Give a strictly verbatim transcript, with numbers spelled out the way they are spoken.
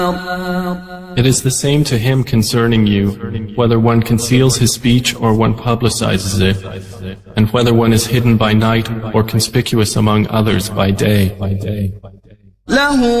It is the same to him concerning you, whether one conceals his speech or one publicizes it, and whether one is hidden by night or conspicuous among others by day.